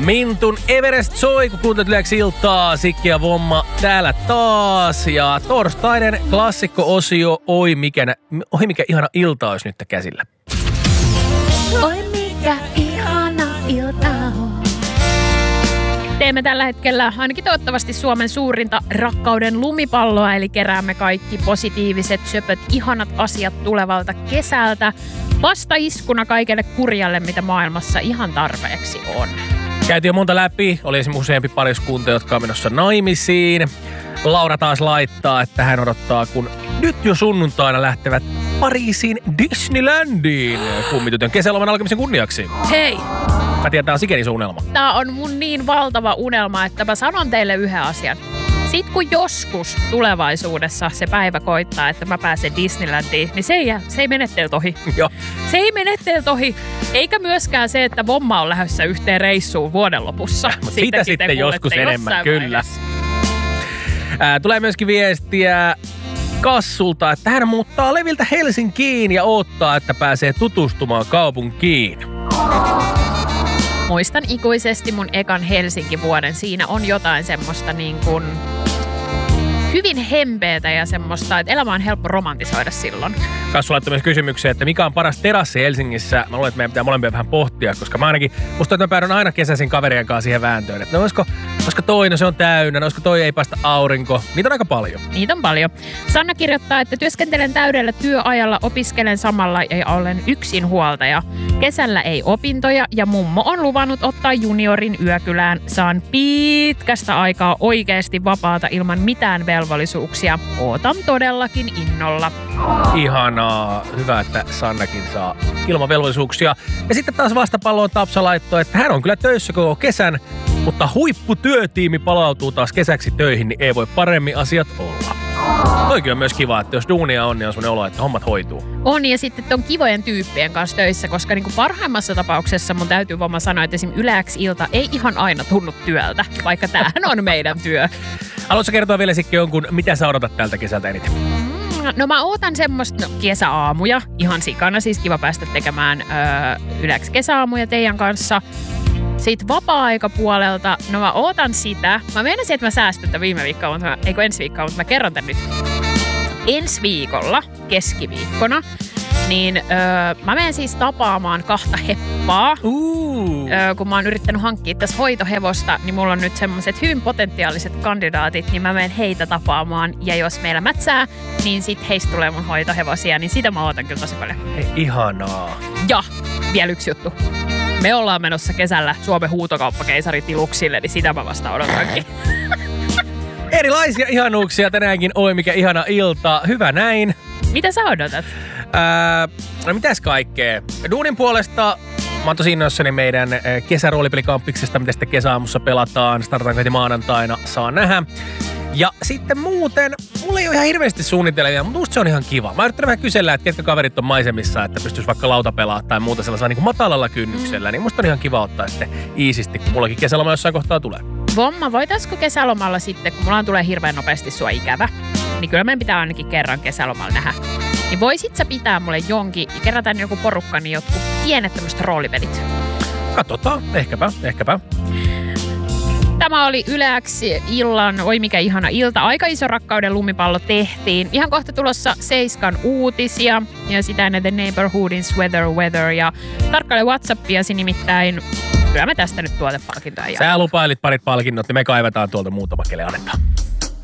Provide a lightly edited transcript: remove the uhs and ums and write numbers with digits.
Mintun Everest soi, kun kuuntelet Yleäksi iltaa. Sikki ja Vomma täällä taas. Ja torstainen klassikko-osio. Oi mikä ihana ilta olisi nyt käsillä. Oi mikä ihana ilta on. Teemme tällä hetkellä ainakin toivottavasti Suomen suurinta rakkauden lumipalloa, eli keräämme kaikki positiiviset, söpöt, ihanat asiat tulevalta kesältä. Vastaiskuna kaikelle kurjalle, mitä maailmassa ihan tarpeeksi on. Käytiin jo monta läpi. Oli esimerkiksi useampi pariskunta, jotka on menossa naimisiin. Laura taas laittaa, että hän odottaa, kun nyt jo sunnuntaina lähtevät Pariisiin Disneylandiin kummitytön kesäloman alkamisen kunniaksi. Hei! Mä tiedän, tää on sikeni sun unelma. Tää on mun niin valtava unelma, että mä sanon teille yhden asian. Sitten kun joskus tulevaisuudessa se päivä koittaa, että mä pääsen Disneylandiin, niin se ei mene teiltä ohi. Joo. Se ei mene teiltä ohi. Eikä myöskään se, että Vomma on lähdössä yhteen reissuun vuoden lopussa. Sitä sitten joskus enemmän, kyllä. Tulee myöskin viestiä Kassulta, että hän muuttaa Leviltä Helsinkiin ja odottaa, että pääsee tutustumaan kaupunkiin. Muistan ikuisesti mun ekan Helsinki-vuoden. Siinä on jotain semmoista niin kuin hyvin hempeätä ja semmoista, että elämä on helppo romantisoida silloin. Kassu laittoi myös kysymykseen, että mikä on paras terassi Helsingissä. Mä luulen, että meidän pitää molempia vähän pohtia, koska mä ainakin, musta että mä päädyn aina kesäisin kaverien kanssa siihen vääntöön. Että olisiko toi, no se on täynnä, olisiko toi ei paista aurinko. Niitä on aika paljon. Niitä on paljon. Sanna kirjoittaa, että työskentelen täydellä työajalla, opiskelen samalla ja olen yksinhuoltaja. Kesällä ei opintoja ja mummo on luvannut ottaa juniorin yökylään. Saan pitkästä aikaa oikeasti vapaata ilman mitään velvollisuuksia. Ootan todellakin innolla. Ihanaa. Hyvä, että Sannakin saa ilman velvollisuuksia. Ja sitten taas vastapalloon Tapsa laittoi, että hän on kyllä töissä koko kesän, mutta huipputyötiimi palautuu taas kesäksi töihin, niin ei voi paremmin asiat olla. Toikin on myös kiva, että jos duunia on, niin on sellainen olo, että hommat hoituu. On, ja sitten on kivojen tyyppien kanssa töissä, koska niin kuin parhaimmassa tapauksessa mun täytyy Vomma sanoa, että esimerkiksi Yleäksi ilta ei ihan aina tunnu työltä, vaikka tämähän on meidän työ. Haluatko kertoa vielä sitten jonkun, mitä sä odotat tältä kesältä eniten? No mä ootan semmoista kesäaamuja, ihan sikana, siis kiva päästä tekemään Yleäksi kesäaamuja teidän kanssa. Siitä vapaa-aikapuolelta, no mä ootan sitä. Mä meinasin, että mä säästän tätä ensi viikkoa, mutta mä kerron tän nyt. Ensi viikolla, keskiviikkona, niin mä menen siis tapaamaan 2 heppaa. Kun mä oon yrittänyt hankkia tässä hoitohevosta, niin mulla on nyt semmoiset hyvin potentiaaliset kandidaatit, niin mä menen heitä tapaamaan. Ja jos meillä mätsää, niin sit heistä tulee mun hoitohevosia, niin sitä mä ootan kyllä tosi paljon. Hei, ihanaa. Ja vielä yksi juttu. Me ollaan menossa kesällä Suomen huutokauppakeisaritiluksille, niin sitä mä vasta odotankin. Erilaisia ihanuuksia tänäänkin. Oi mikä ihana ilta. Hyvä näin. Mitä sä odotat? No mitäs kaikkea? Duunin puolesta mä oon tosi innoissani meidän kesäroolipelikampiksesta, mitä sitten kesäaamussa pelataan. Startaan heti maanantaina, saa nähdä. Ja sitten muuten, mulla ei ole ihan hirveästi suunnitelmia, mutta musta se on ihan kiva. Mä yrittänyt vähän kysellä, että ketkä kaverit on maisemissa, että pystyisi vaikka lautapelaa tai muuta sellaisella niin kuin matalalla kynnyksellä. Niin musta on ihan kiva ottaa sitten iisisti, kun mullakin kesäloma jossain kohtaa tulee. Vomma, voitaisko kesälomalla sitten, kun mulla tulee hirveän nopeasti sua ikävä, niin kyllä meidän pitää ainakin kerran kesälomalla nähdä. Niin voisit sä pitää mulle jonkin ja kerätään joku porukka, niin jotkut pienet tämmöiset roolipelit? Katsotaan, ehkäpä. Tämä oli Yleäksi illan, oi mikä ihana ilta. Aika iso rakkauden lumipallo tehtiin. Ihan kohta tulossa Seiskan uutisia ja sitä ennen The Neighborhoodin Weather ja tarkkaile WhatsAppiasi nimittäin. Kyllä me tästä nyt tuotepalkintoja. Sä lupailit parit palkinnot, niin me kaivetaan tuolta muutama kelle annetaan.